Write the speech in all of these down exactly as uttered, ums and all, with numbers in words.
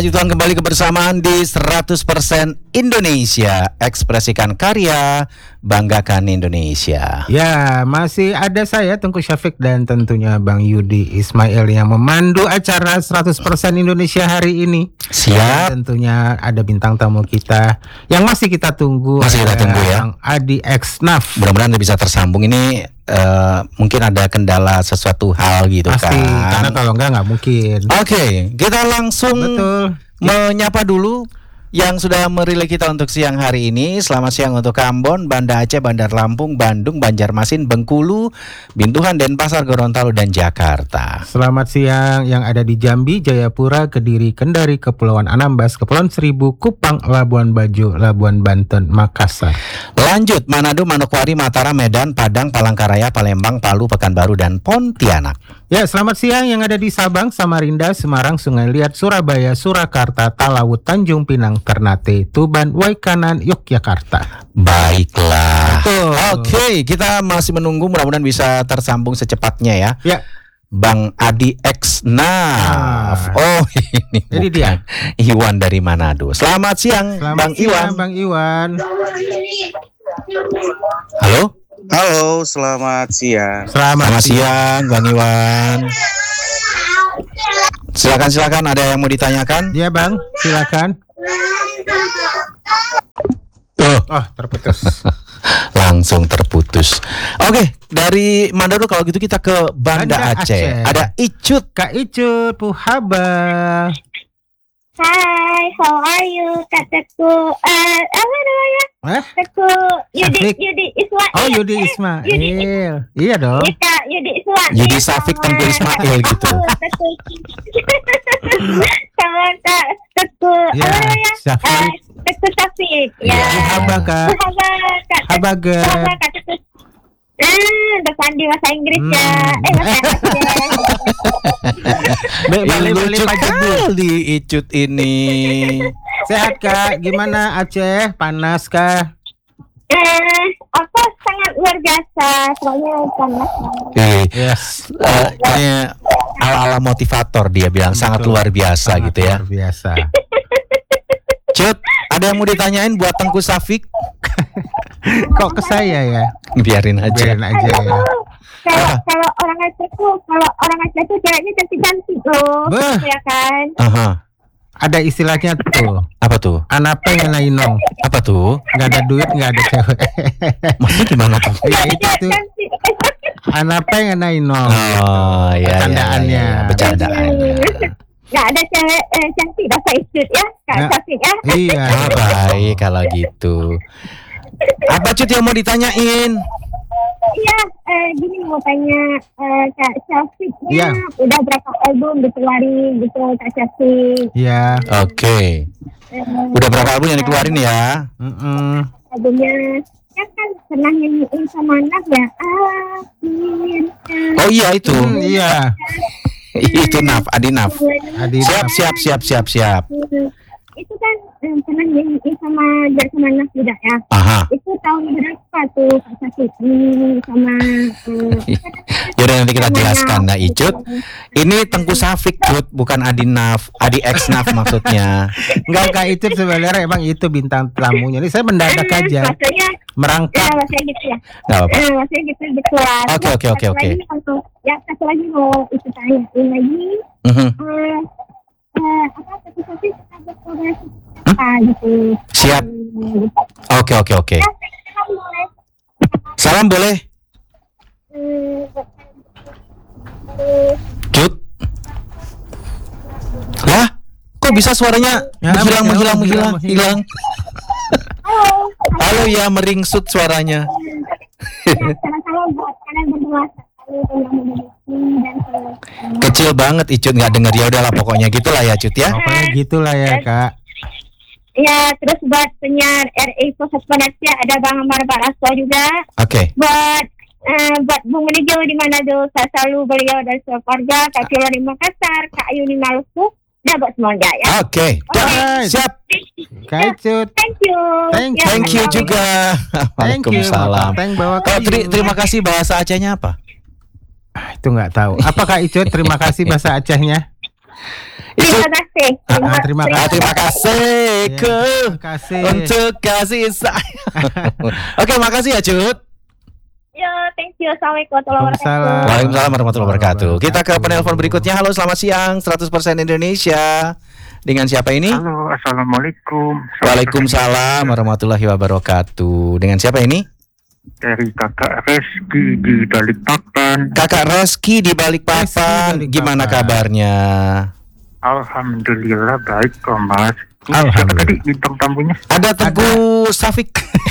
lanjutkan kembali kebersamaan di seratus persen Indonesia. Ekspresikan karya, banggakan Indonesia. Ya, masih ada saya Tengku Syafiq dan tentunya Bang Yudi Ismail yang memandu acara seratus persen Indonesia hari ini. Siap. Dan tentunya ada bintang tamu kita yang masih kita tunggu. Masih kita tunggu ya. Bang Adi X-Naf. Mudah-mudahan bisa tersambung. Ini uh, mungkin ada kendala sesuatu hal gitu. Pasti, kan. karena kalau enggak nggak mungkin. Oke, okay, kita langsung Betul. menyapa dulu yang sudah merilai kita untuk siang hari ini. Selamat siang untuk Ambon, Banda Aceh, Bandar Lampung, Bandung, Banjarmasin, Bengkulu, Bintuhan, Denpasar, Gorontalo, dan Jakarta. Selamat siang yang ada di Jambi, Jayapura, Kediri, Kendari, Kepulauan Anambas, Kepulauan Seribu, Kupang, Labuan Bajo, Labuan Banten, Makassar. Lanjut, Manado, Manokwari, Mataram, Medan, Padang, Palangkaraya, Palembang, Palu, Pekanbaru, dan Pontianak. Ya, selamat siang yang ada di Sabang, Samarinda, Semarang, Sungai Liat, Surabaya, Surakarta, Talaut, Tanjung Pinang, Ternate, Tuban, Waikanan, Yogyakarta. Baiklah. Betul. Oke, kita masih menunggu, mudah-mudahan bisa tersambung secepatnya ya. Ya. Bang Adi X-Naf. Ah. Oh, ini Jadi bukan. dia. Iwan dari Manado. Selamat siang, Selamat Bang siang, Iwan. Bang Iwan. Halo. Halo, selamat siang. Selamat, Selamat siang, Bang Iwan. Silakan silakan, ada yang mau ditanyakan? Ya, Bang, silakan. Oh, Oh, terputus. langsung terputus. Oke, dari Manado kalau gitu kita ke Banda, Banda Aceh. Aceh. Ada Icut. Kak Icut, Puhaba. Hai, how are you? Kak Teku, uh, apa namanya? Eh? Teku Yudi, Syafiq. Yudi Ismail. Oh, Yudi Eh, Ismail. Yudi, Iya dong. iya, Kak, Yudi Ismail. Yudi Ya, Syafiq, sama Tengku Ismail Kak gitu. Teku, Teku. Sama Kak Teku, Ya, apa namanya? Syafiq. Eh, Teku Syafiq. Ya. Ya. Puhaba, Kak. Puhaba, Kak Teku. Habaga. Puhaba, Kak Teku. Hmm, udah pandi bahasa Inggris ya. Hmm. Eh, bahasa Aceh. Be- Balik balik Lucu Pak Jebu. kali Icut ini. Sehat, Kak? Gimana Aceh? Panas kah? Eh, apa sangat luar biasa, soalnya panas banget. Eh, Yes. eh, kayaknya ala-ala motivator dia bilang sangat Betul. luar biasa Sangat gitu ya. Luar biasa. Cut, ada yang mau ditanyain buat Tengku Syafiq? Kok ke saya ya? Biarin aja. Biarin aja ya. Kalau kalau orang Aceh tuh, kalau orang Aceh tuh ceweknya cantik-cantik tuh, Bah. ya kan? Aha. Ada istilahnya tuh. Apa tuh? Anak pengen nainong. Apa tuh? Nggak ada duit, nggak ada cewek. Maksudnya gimana tuh? Ya itu tuh. Cantik. Anak pengen nainong. Oh, ya, ya, ya, Bercandaannya. ya, bercandaannya. Nggak ada cewek eh, cantik bahasa Icut ya, Kak Ya. Syafiq ya. Iya. Ah, baik kalau gitu. Apa Cut yang mau ditanyain? Iya, eh, gini mau tanya eh, Kak Syafiq Iya. udah berapa album dikeluarin gitu Kak Syafiq? Iya. Oke. Eh, Udah berapa album yang dikeluarin ya? Mm-mm. albumnya ya kan pernah nyanyiin sama anak ya. Akhir. Oh iya itu. Hmm, iya. Itu Naf, Adi Naf. Adi. Siap, siap, siap, siap, siap. Itu kan eh, pernah nyanyiin sama Jack sama anak juga ya. Aha. Itu tahun berapa tuh Kak Syafiq hmm, sama eh, Yaudah nanti kita sama jelaskan. Nah, anak, Icut, gitu. ini Tengku Syafiq, Cut, bukan Adi Naf, Adi X Naf maksudnya. Enggak, Kak Icut sebenarnya emang itu bintang tamunya. Ini saya mendadak Eh, aja. Maksudnya, ya Merangkap. maksudnya gitu ya. Gak apa-apa. Eh, maksudnya gitu dikeluar. Oke, oke, oke, Satu oke. lagi untuk- Ya satu lagi mau itu tanyain lagi. Mhm. Eh, eh, apa Kak Syafiq ada kolaborasi apa gitu? Siap. Hmm, gitu. Oke, oke, oke. Ya, saya boleh. Salam boleh, Hmm, eh, Cut. Lah, kok bisa suaranya Ya, menghilang, menghilang, menghilang, menghilang, hilang? Halo. Halo ya, meringsut suaranya. Ya, sama-sama buat kalian berdua. Kalian yang memiliki dan selalu. Kecil banget Icut, nggak denger. Ya udahlah pokoknya gitulah ya Cut ya. Pokoknya gitulah ya, Kak. Ya, terus buat penyiar R A Pusat Penasihat ada Bang Amar Baraso juga. Oke. Buat eh, buat Bung Menejo di Manado, saya selalu beliau dan keluarga, Kak Kilo di Makassar, Kak Ayu di Maluku, dan buat semuanya ya. Oke. Alright. Siap. Kak Icut. Thank you. Thank Ya, Thank you sama-sama. juga. Thank you. Waalaikumsalam. Thank bawa Kalau kayu. teri- terima kasih bahasa Acehnya apa? Ah, itu nggak tahu. Apa Kak Icut? Terima kasih bahasa Acehnya. Terima kasih. Ah, terima Ah, terima kasih Ya, ke terima kasih. untuk kasih sayang. Oke, makasih ya Cut. Yo, thank you. Assalamualaikum warahmatullahi Waalaikumsalam. wabarakatuh. Waalaikumsalam warahmatullahi wabarakatuh. Kita ke Wabarakatuh. penelpon berikutnya. Halo, selamat siang. seratus persen Indonesia. Dengan siapa ini? Halo, assalamualaikum. Waalaikumsalam warahmatullahi wabarakatuh. Dengan siapa ini? Dari kakak Reski di Balikpapan. Kakak Reski di Reski Balikpapan. Balikpapan. Gimana kabarnya? Alhamdulillah baik kok Mas. Ini Alhamdulillah. siapa tadi bintang tamunya? Ada Teguh Safik.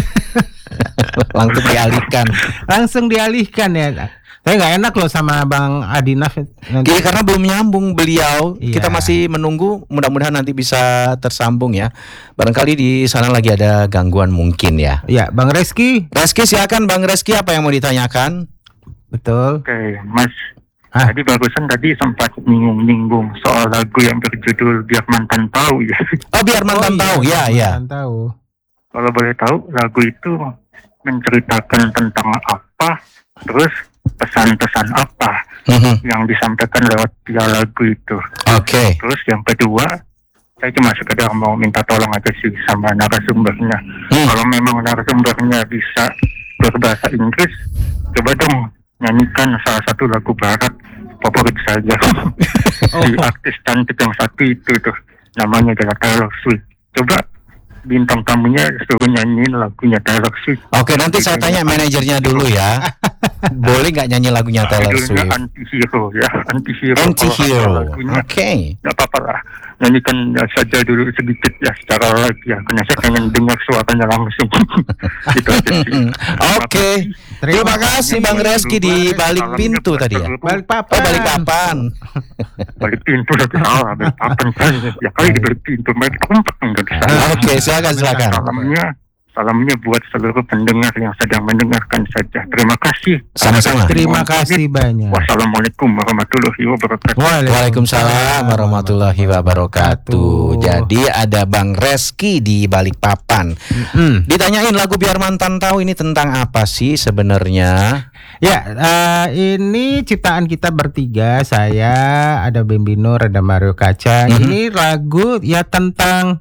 Langsung dialihkan. Langsung dialihkan ya. Saya nggak enak loh sama Bang Adinaf. Nanti Iya, karena belum nyambung beliau. Iya. Kita masih menunggu. Mudah-mudahan nanti bisa tersambung ya. Barangkali di sana lagi ada gangguan mungkin ya. Ya, Bang Reski. Reski, silakan Bang Reski, apa yang mau ditanyakan? Betul. Oke, Mas. Ah. Tadi barusan tadi sempat nyinggung-nyinggung soal lagu yang berjudul Biar Mantan Tahu ya. Oh, biar mantan Oh, tahu. iya, Ya, ya. mantan tahu. Kalau boleh tahu, lagu itu menceritakan tentang apa, terus pesan-pesan apa Mhm. yang disampaikan lewat via lagu itu. Oke. Terus yang kedua, saya cuma sekedar mau minta tolong aja sih sama narasumbernya. Hmm. Kalau memang narasumbernya bisa berbahasa Inggris, coba dong nyanyikan salah satu lagu barat favorit saja. Si artis cantik yang satu itu tuh, namanya adalah Taylor Swift. Coba bintang tamunya suruh nyanyiin lagunya Taylor Swift. Oke, nanti saya tanya manajernya dulu ya. Boleh nggak nyanyi lagunya Taylor Judulnya Swift? Anti-Hero ya, Anti-Hero. Kalau Anti-Hero. ada lagunya, Oke. nggak apa-apa lah, nyanyikan saja dulu sedikit ya secara live ya, karena saya pengen dengar suaranya langsung. Gitu aja sih. Oke. Terima kasih Bang Reski di balik pintu tadi ya. Balik Oh, papan. balik papan. Balik pintu tapi salah, balik papan kan ya kali di balik pintu, balik kompak enggak bisa. Oke, silakan silakan. Salamnya, salamnya buat seluruh pendengar yang sedang mendengarkan saja. Terima kasih. Sama-sama. Terima kasih banyak. Wassalamualaikum warahmatullahi wabarakatuh. Waalaikumsalam warahmatullahi wabarakatuh. Jadi ada Bang Reski di Balikpapan. Hmm. Ditanyain lagu Biar Mantan Tahu ini tentang apa sih sebenarnya? Ya, eh, ini ciptaan kita bertiga. Saya, ada Bembino, ada Mario Kaca. Mhm. Ini lagu ya tentang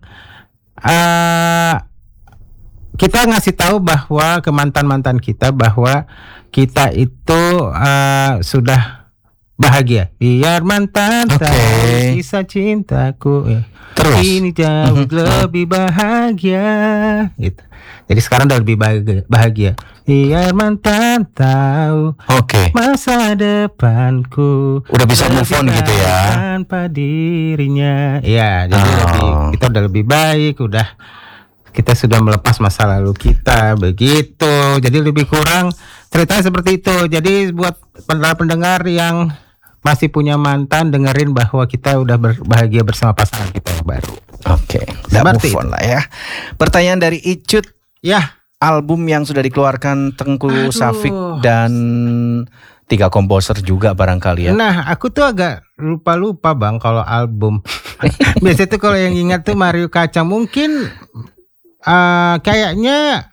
eh kita ngasih tahu bahwa ke mantan-mantan kita bahwa kita itu eh, sudah bahagia. Biar mantan Oke. tahu kisah cintaku. Ya. Terus? Ini jauh lebih bahagia. Gitu. Jadi sekarang udah lebih bahagia. bahagia. Biar mantan tahu Oke. masa depanku. Udah bisa move on gitu ya. Tanpa dirinya. Ya, jadi Oh. lebih, kita udah lebih baik, udah kita sudah melepas masa lalu kita begitu. Jadi lebih kurang ceritanya seperti itu. Jadi buat pendengar-pendengar yang masih punya mantan, dengerin bahwa kita udah berbahagia bersama pasangan kita yang baru. Oke. Udah Seperti move on lah ya. Pertanyaan dari Icut. Ya, Album yang sudah dikeluarkan Tengku Aduh. Safik dan tiga komposer juga barangkali ya. nah aku tuh agak lupa-lupa Bang kalau album. Biasanya tuh kalau yang ingat tuh Mario Kaca, mungkin eh, kayaknya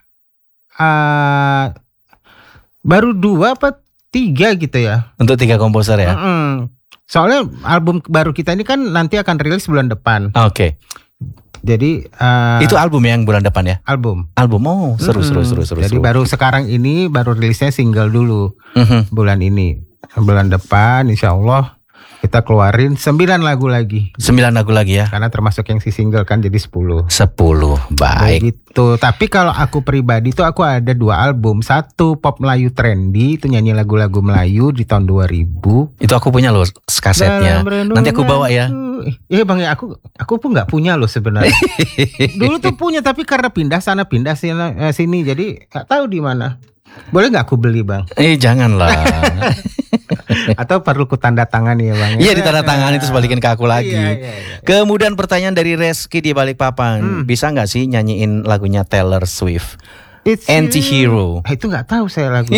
eh, baru dua apa tiga gitu ya. Untuk tiga komposer ya. Mm-mm. Soalnya album baru kita ini kan nanti akan rilis bulan depan. Oke. Jadi eh, Itu album yang bulan depan ya. album. Album. Oh, seru seru Mm-mm. seru seru. Jadi seru. baru sekarang ini baru rilisnya single dulu Mhm. bulan ini. Bulan depan insya Allah kita keluarin sembilan lagu lagi. Sembilan lagu lagi ya. Karena termasuk yang si single kan jadi sepuluh. Sepuluh. Baik. Begitu. Tapi kalau aku pribadi tuh aku ada dua album. Satu pop Melayu trendy, itu nyanyi lagu-lagu Melayu di tahun dua ribu. Itu aku punya loh kasetnya. Dalam Nanti aku bawa ya. renunganku. Iya bang ya, aku aku pun nggak punya loh sebenarnya. Dulu tuh punya tapi karena pindah sana pindah sini, eh, sini jadi nggak tahu di mana. Boleh nggak aku beli bang? Eh janganlah. Atau perlu ku tanda tangan ya bang? Iya ditandatangani terus balikin ke aku lagi. Iya, iya, iya. Kemudian pertanyaan dari Reski di Balikpapan. Hmm. Bisa nggak sih nyanyiin lagunya Taylor Swift? It's Anti-Hero. you. Ah, itu nggak tahu saya lagunya.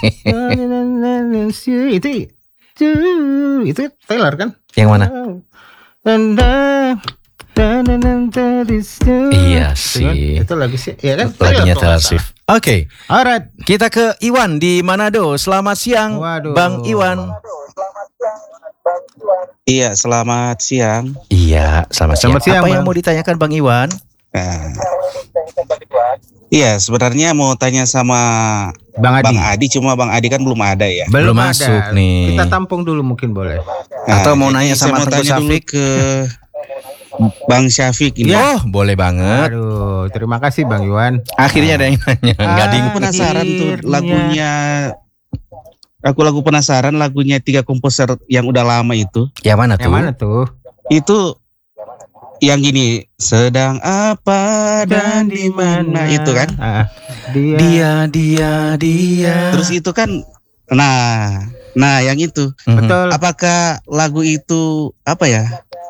itu itu Taylor kan? Yang mana? Dan dan dan dan Iya Itu kan? sih. Itu lagu sih, ya kan? Lagunya kalau Taylor nggak Swift. Oke, salah. Alright. kita ke Iwan di Manado. Selamat siang, Waduh. Bang Iwan. Iya, selamat siang. Iya. Iya, selamat siang. Selamat siang, Apa yang Bang. mau ditanyakan Bang Iwan? Nah, iya, sebenarnya mau tanya sama Bang Adi. Bang Adi, cuma Bang Adi kan belum ada ya. Belum ada. masuk nih. Kita tampung dulu mungkin boleh. Atau mau jadi nanya saya sama mau Tengku tanya dulu Syafiq? ke Bang Syafiq ini. Oh, boleh banget. Aduh, terima kasih Bang Iwan. Akhirnya ada yang nanya. Gading. Aku penasaran tuh Akhirnya. lagunya. Aku lagu penasaran lagunya tiga komposer yang udah lama itu. Yang mana tuh? Yang mana tuh? Itu yang gini, sedang apa dan di mana itu kan? Ah, dia. Dia, dia, dia. Terus itu kan, nah, nah yang itu. Mhm. Betul. Apakah lagu itu apa ya?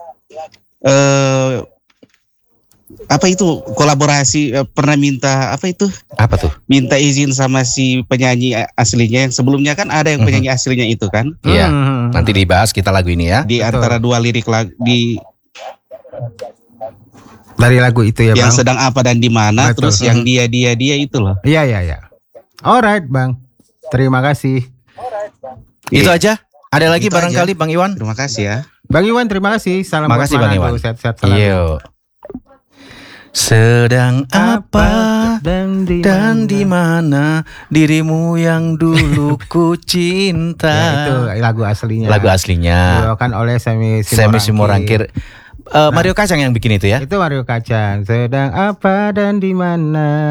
Eh apa itu kolaborasi eh, pernah minta apa itu? Apa tuh? Minta izin sama si penyanyi aslinya yang sebelumnya kan ada yang Mhm. penyanyi aslinya itu kan? Iya. Hmm. Nanti dibahas kita lagu ini ya. Di Betul. antara dua lirik lagu di Dari lagu itu ya yang Bang. sedang apa dan di mana, Betul. terus yang dia dia dia itu loh. Iya iya iya. Alright Bang. Terima kasih. Itu aja. Ada lagi Itu barangkali Bang Iwan? Terima kasih ya. Bang Iwan terima kasih. Salam Makasih buat Bang Manado. Iwan. Sehat-sehat selalu. Iya. Sedang apa dan di dan di mana dirimu yang dulu ku cinta? Ya, itu lagu aslinya. Lagu aslinya. Dibawakan oleh Semi Semi Simorangkir. Simorangkir. Eh, Mario Kacang yang bikin itu ya? Itu Mario Kacang. Sedang apa dan di mana?